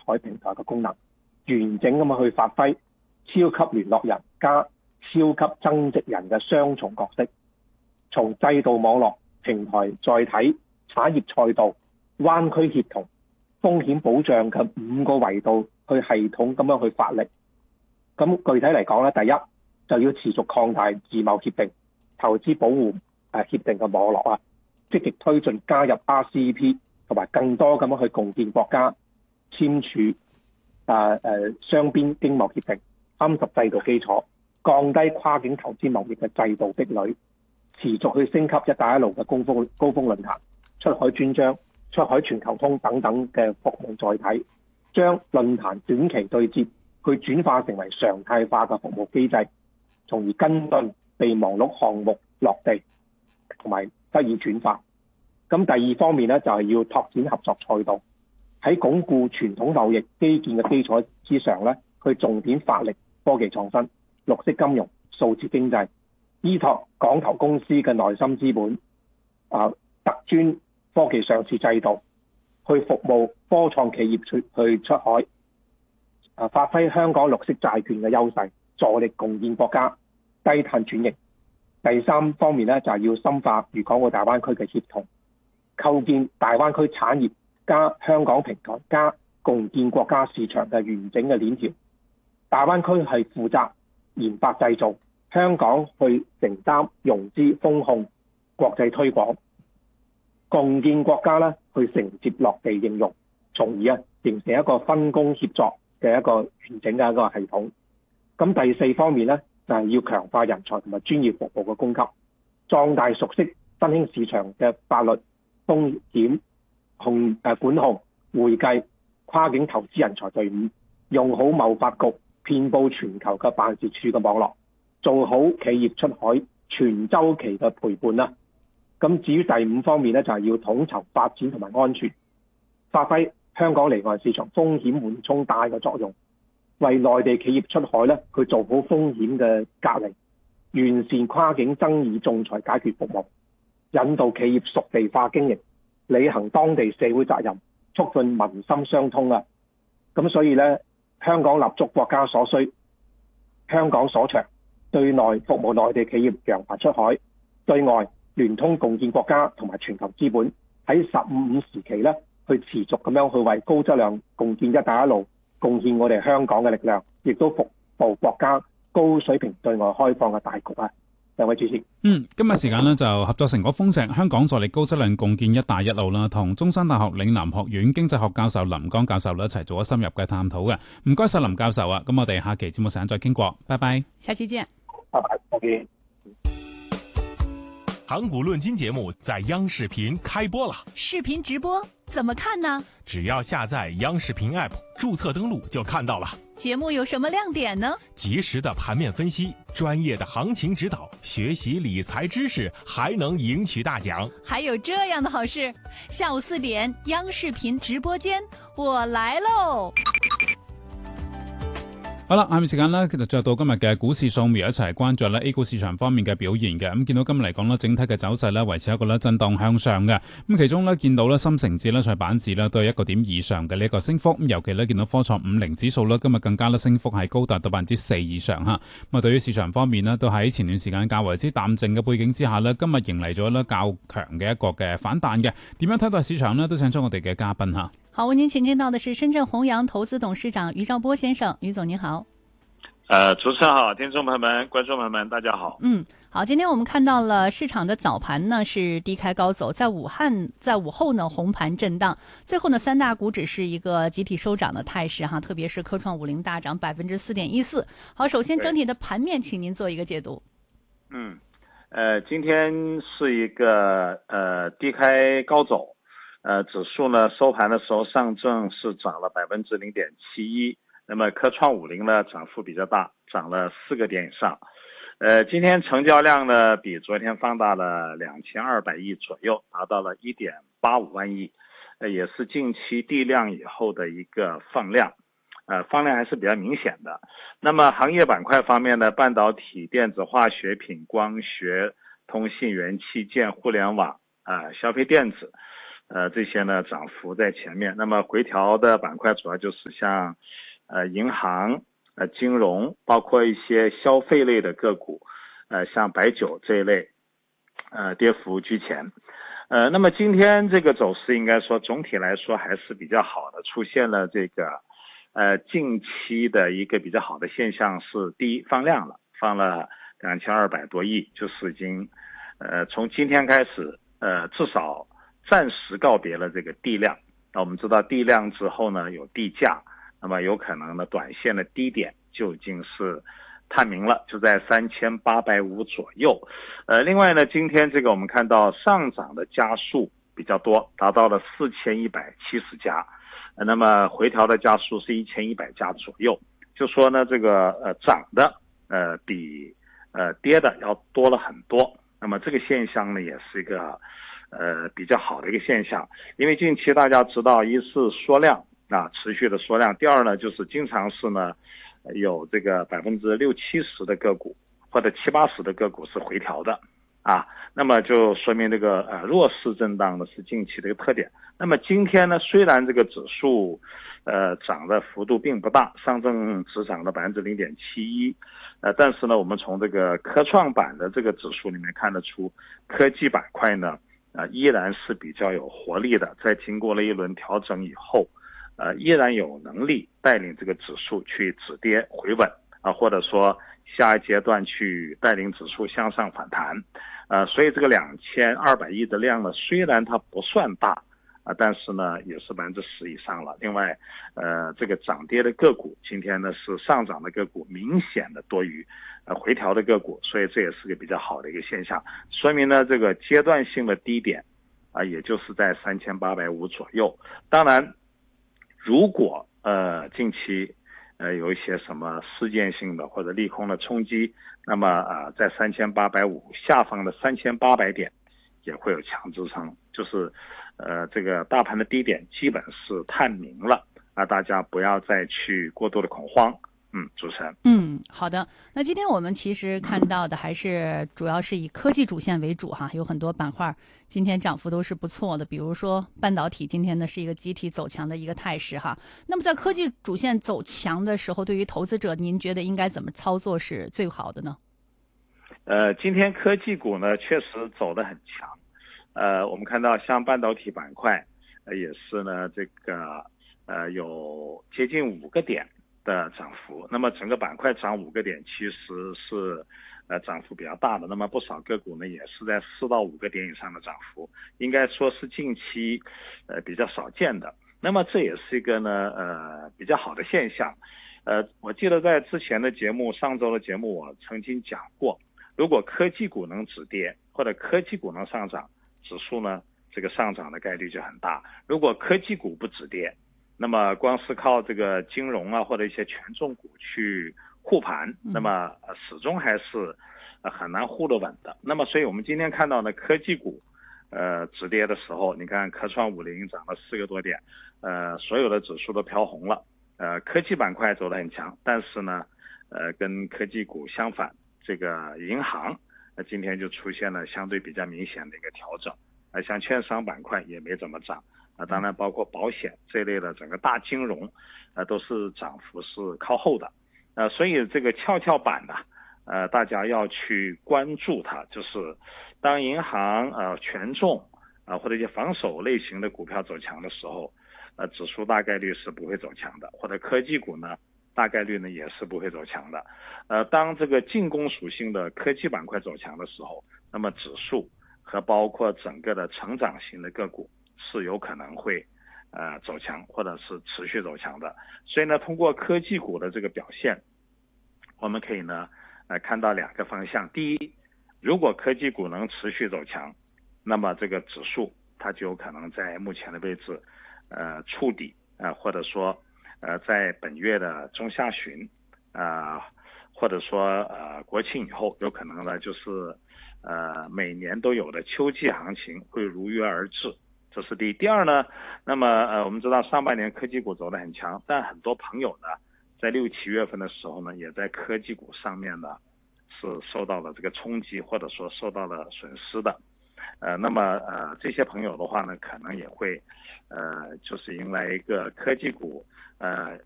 海平台嘅功能，完整咁去發揮超級聯絡人加超級增值人嘅雙重角色，從制度網絡、平台載體、產業賽道、灣區協同、風險保障嘅5個維度去系統咁樣去發力。咁具體嚟講咧，第一就要持續擴大自貿協定、投資保護協定嘅網絡啊，積極推進加入 RCEP 同埋更多咁樣去共建國家簽署雙邊經貿協定，夯實制度基礎，降低跨境投資貿易嘅制度壁壘，持續去升級一帶一路嘅高峰論壇、出海專章、出海全球通等等嘅服務載體，將論壇短期對接去轉化成為常態化嘅服務機制，從而跟進備忘錄項目落地同埋得以轉化。咁第二方面咧，就係要拓展合作賽道，喺鞏固傳統貿易基建嘅基礎之上咧，去重點發力科技創新、綠色金融、數字經濟，依託港投公司嘅內心資本特專科技上市制度，去服務科創企業去出海，發揮香港綠色債券嘅優勢，助力共建國家低碳轉型。第三方面咧，就係要深化粵港澳大灣區嘅協同，構建大灣區產業加香港平台加共建國家市場嘅完整嘅鏈條。大灣區係負責研發製造，香港去承擔融資風控、國際推廣，共建國家咧去承接落地應用，從而形成一個分工協作嘅一個完整嘅一個系統。咁第四方面咧，就係要強化人才同埋專業服務嘅供給，壯大熟悉新興市場嘅法律、風險管控、會計、跨境投資人才隊伍，用好貿發局遍佈全球嘅辦事處嘅網絡，做好企業出海全周期嘅陪伴啦。咁至於第五方面咧，就係要統籌發展同埋安全，發揮香港離岸市場風險緩衝帶嘅作用，為內地企業出海咧去做好風險嘅隔離，完善跨境爭議仲裁解決服務，引導企業屬地化經營，履行當地社會責任，促進民心相通啊！咁所以咧，香港立足國家所需，香港所長，對內服務內地企業揚帆出海，對外聯通共建國家同埋全球資本，喺15時期咧去持續咁樣去為高質量共建一帶一路貢獻我哋香港嘅力量，亦都服務國家高水平對外開放嘅大局啊！兩位主持， 今日時間呢就合作成果豐碩香港助力高質量共建一帶一路啦，同中山大學嶺南學院經濟學教授林江教授一齊做咗深入嘅探討嘅。唔該晒林教授啊，咁我哋下期節目時間再傾過，拜拜， 下期見， 拜拜，再見。 港股論金節目在央視頻開播了， 視頻直播怎麼看呢？ 只要下載央視頻 App， 註冊登錄就看到了。 節目有什麼亮點呢？ 及時的盤面分析，專業的行情指導，學習理財知識，還能贏取大獎。 還有這樣的好事，下午4點央視頻直播間，我來嘍！ 好啦，下面時間呢，其實就到今日嘅股市掃描一齊關注咧 A 股市場方面嘅表現嘅。咁見到今日嚟講呢，整體嘅走勢呢，維持一個咧震盪向上嘅。咁其中呢，見到呢，深成指呢，在板指呢，都係1個點以上嘅呢一個升幅。咁尤其呢，見到科創50指數呢，今日更加呢，升幅係高達到4%以上吓。咁啊，對於市場方面呢，都喺前段時間較為之淡靜嘅背景之下呢，今日迎嚟咗呢較強嘅一個嘅反彈嘅。點樣睇待市場呢？都請出我哋嘅嘉賓吓。 好，為您請進到的是深圳弘洋投資董事長余兆波先生，余總您好。 主持人好，聽眾朋友們、觀眾朋友們，大家好。 好，今天我們看到了市場的早盤呢是低開高走，在午後呢紅盤震盪，最後呢三大股指是一個集體收漲的態勢哈，特別是科創50大漲4.14%。好，首先整體的盤面，請您做一個解讀。 今天是一個低開高走，指數呢收盤的時候上證是漲了0.71%。那麼科創50呢漲幅比較大，漲了4個點以上。今天成交量呢比昨天放大了2200億左右，達到了1.85萬億，也是近期地量以後的一個放量，放量還是比較明顯的。那麼行業板塊方面呢，半導體、電子化學品、光學、通信源、器件、互聯網、消費電子。 这些呢涨幅在前面。那么回调的板块主要就是像银行、金融，包括一些消费类的个股，像白酒这一类，跌幅居前。那么今天这个走势应该说总体来说还是比较好的，出现了这个近期的一个比较好的现象是，第一放量了，放了2200多亿，就是已经从今天开始至少暂时告别了这个地量。那我们知道地量之后呢有地价，那么有可能呢短线的低点就已经是探明了，就在3850左右。另外呢，今天这个我们看到上涨的家数比较多，达到了4170家，那么回调的家数是1100家左右。就说呢，这个涨的比跌的要多了很多。那么这个现象呢，也是一个比较好的一个现象，因为近期大家知道，一是缩量持续的缩量，第二呢就是经常是呢有这个60%-70%的个股或者70%-80%的个股是回调的那么就说明这个弱势震荡呢是近期的一个特点。那么今天呢，虽然这个指数涨的幅度并不大，上证只涨了0.71%，但是呢，我们从这个科创板的这个指数里面看得出，科技板块呢依然是比较有活力的，在经过了一轮调整以后，依然有能力带领这个指数去止跌回稳或者说下一阶段去带领指数向上反弹。所以这个2200亿的量呢，虽然它不算大但是呢也是10%以上了。另外这个涨跌的个股今天呢是上涨的个股明显的多于回调的个股，所以这也是个比较好的一个现象，说明呢这个阶段性的低点也就是在3850左右。当然如果近期有一些什么事件性的或者利空的冲击，那么在3850下方的3800点也会有强支撑，就是这个大盘的低点基本是探明了，大家不要再去过度的恐慌。主持人。 好的。那今天我们其实看到的还是主要是以科技主线为主哈，有很多板块今天涨幅都是不错的，比如说半导体今天呢是一个集体走强的一个态势哈。那么在科技主线走强的时候，对于投资者您觉得应该怎么操作是最好的呢？ 今天科技股呢确实走得很强，我们看到像半导体板块也是呢这个有接近5个点的涨幅，那么整个板块涨5个点其实是涨幅比较大的，那么不少个股呢也是在4到5个点以上的涨幅，应该说是近期比较少见的。那么这也是一个呢比较好的现象。我记得在之前的节目，上周的节目我曾经讲过，如果科技股能止跌或者科技股能上涨，指数呢这个上涨的概率就很大。如果科技股不止跌，那么光是靠这个金融或者一些权重股去护盘，那么始终还是很难护得稳的。那么所以我们今天看到呢，科技股止跌的时候，你看科创50涨了4个多点，所有的指数都飘红了，科技板块走得很强，但是呢跟科技股相反，这个银行今天就出现了相对比较明显的一个调整，像券商板块也没怎么涨，当然包括保险这类的整个大金融都是涨幅是靠后的，所以这个跷跷板呢大家要去关注它，就是当银行权重或者一些防守类型的股票走强的时候，指数大概率是不会走强的，或者科技股呢大概率呢也是不会走强的。当这个进攻属性的科技板块走强的时候，那么指数和包括整个的成长型的个股是有可能会走强或者是持续走强的。所以呢，通过科技股的这个表现，我们可以呢看到2个方向。第一，如果科技股能持续走强，那么这个指数它就有可能在目前的位置触底或者说在本月的中下旬或者说国庆以后，有可能呢就是每年都有的秋季行情会如约而至，这是第一。第二呢，那么我们知道上半年科技股走得很强，但很多朋友呢在6、7月份的时候呢，也在科技股上面呢是受到了这个冲击，或者说受到了损失的。 那么这些朋友的话呢，可能也会就是迎来一个科技股